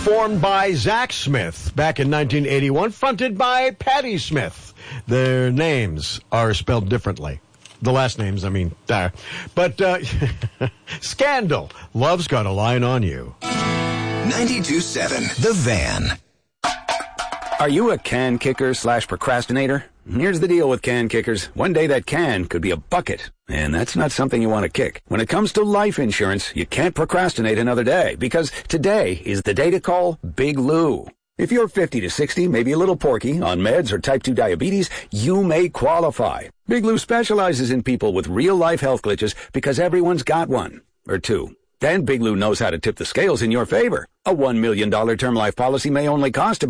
formed by Zach Smith back in 1981, fronted by Patti Smith. Their names are spelled differently. The last names, I mean, but Scandal, Love's Got a Line on You. 92.7 The Van. Are you a can kicker / procrastinator? Here's the deal with can kickers. One day that can could be a bucket, and that's not something you want to kick. When it comes to life insurance, you can't procrastinate another day, because today is the day to call Big Lou. If you're 50 to 60, maybe a little porky, on meds or type 2 diabetes, you may qualify. Big Lou specializes in people with real-life health glitches because everyone's got one, or two. Then Big Lou knows how to tip the scales in your favor. A $1 million term life policy may only cost about